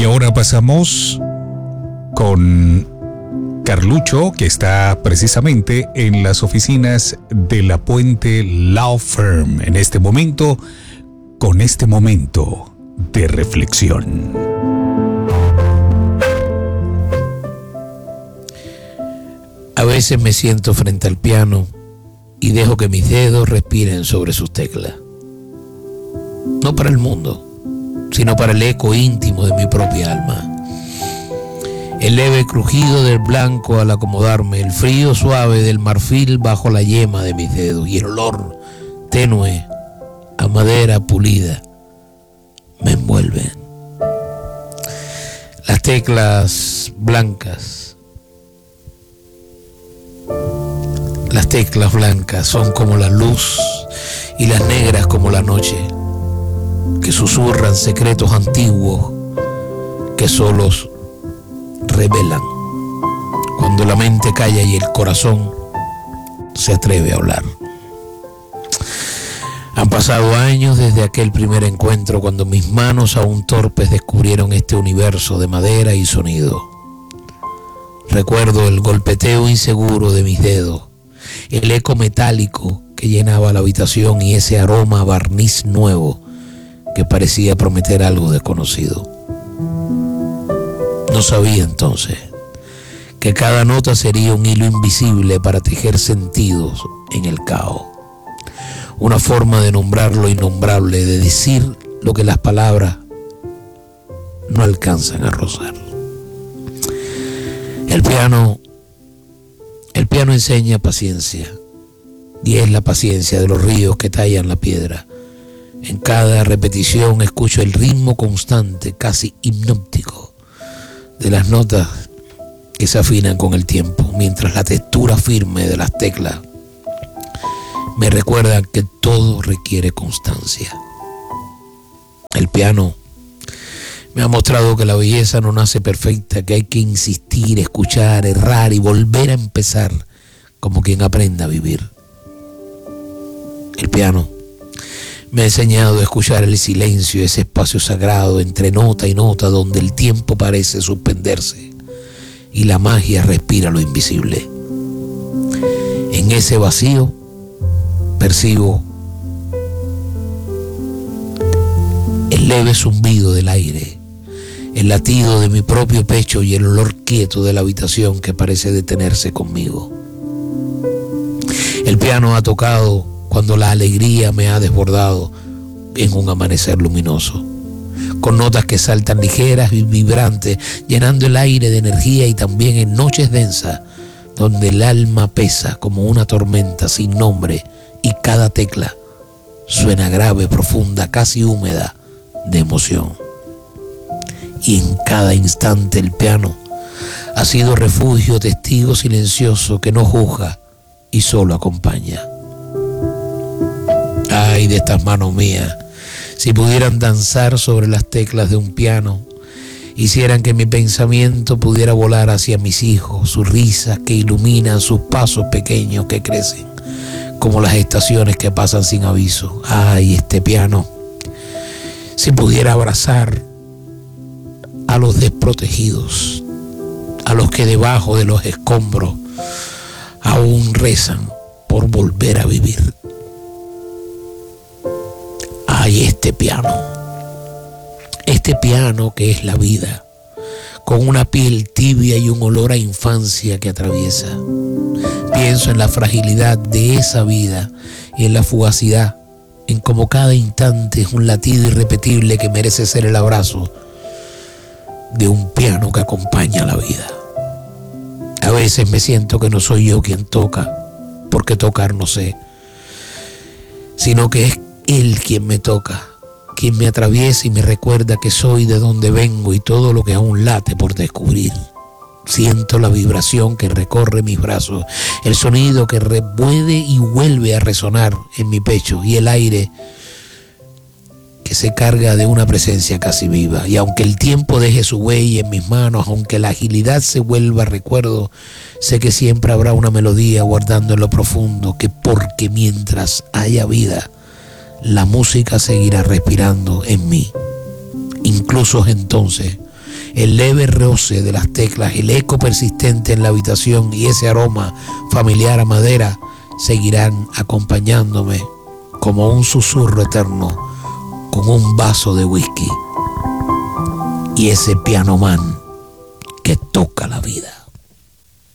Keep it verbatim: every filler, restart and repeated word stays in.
ahora pasamos con Carlucho, que está precisamente en las oficinas de La Puente Law Firm en este momento, con este momento de reflexión. A veces me siento frente al piano y dejo que mis dedos respiren sobre sus teclas. No para el mundo, sino para el eco íntimo de mi propia alma. El leve crujido del blanco al acomodarme, el frío suave del marfil bajo la yema de mis dedos y el olor tenue a madera pulida me envuelven. Las teclas blancas, las teclas blancas son como la luz y las negras como la noche, que susurran secretos antiguos que solos revelan cuando la mente calla y el corazón se atreve a hablar. Han pasado años desde aquel primer encuentro cuando mis manos aún torpes descubrieron este universo de madera y sonido. Recuerdo el golpeteo inseguro de mis dedos, el eco metálico que llenaba la habitación y ese aroma a barniz nuevo que parecía prometer algo desconocido. No sabía entonces que cada nota sería un hilo invisible para tejer sentidos en el caos. Una forma de nombrar lo innombrable, de decir lo que las palabras no alcanzan a rozar. El piano, el piano enseña paciencia, y es la paciencia de los ríos que tallan la piedra. En cada repetición escucho el ritmo constante, casi hipnótico, de las notas que se afinan con el tiempo, mientras la textura firme de las teclas me recuerda que todo requiere constancia. El piano me ha mostrado que la belleza no nace perfecta, que hay que insistir, escuchar, errar y volver a empezar como quien aprenda a vivir. El piano me ha enseñado a escuchar el silencio, ese espacio sagrado entre nota y nota donde el tiempo parece suspenderse y la magia respira lo invisible. En ese vacío percibo el leve zumbido del aire, el latido de mi propio pecho y el olor quieto de la habitación que parece detenerse conmigo. El piano ha tocado cuando la alegría me ha desbordado en un amanecer luminoso, con notas que saltan ligeras y vibrantes, llenando el aire de energía, y también en noches densas, donde el alma pesa como una tormenta sin nombre y cada tecla suena grave, profunda, casi húmeda de emoción. Y en cada instante el piano ha sido refugio, testigo silencioso que no juzga y solo acompaña. Ay, de estas manos mías, si pudieran danzar sobre las teclas de un piano, hicieran que mi pensamiento pudiera volar hacia mis hijos, sus risas que iluminan sus pasos pequeños que crecen, como las estaciones que pasan sin aviso. Ay, este piano, si pudiera abrazar a los desprotegidos, a los que debajo de los escombros aún rezan por volver a vivir. Ay, este piano, este piano que es la vida, con una piel tibia y un olor a infancia que atraviesa. Pienso en la fragilidad de esa vida y en la fugacidad, en cómo cada instante es un latido irrepetible que merece ser el abrazo de un piano que acompaña la vida. A veces me siento que no soy yo quien toca, porque tocar no sé, sino que es Él quien me toca, quien me atraviesa y me recuerda que soy de donde vengo y todo lo que aún late por descubrir. Siento la vibración que recorre mis brazos, el sonido que puede y vuelve a resonar en mi pecho y el aire que se carga de una presencia casi viva. Y aunque el tiempo deje su huella en mis manos, aunque la agilidad se vuelva recuerdo, sé que siempre habrá una melodía guardando en lo profundo, que porque mientras haya vida, la música seguirá respirando en mí. Incluso entonces, el leve roce de las teclas, el eco persistente en la habitación y ese aroma familiar a madera seguirán acompañándome como un susurro eterno con un vaso de whisky y ese piano man